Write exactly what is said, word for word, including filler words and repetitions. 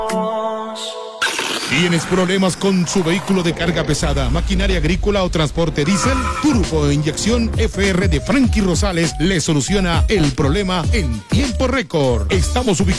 ¿Tienes problemas con su vehículo de carga pesada, maquinaria agrícola o transporte diésel? Turbo Inyección F R de Frankie Rosales le soluciona el problema en tiempo récord. Estamos ubicados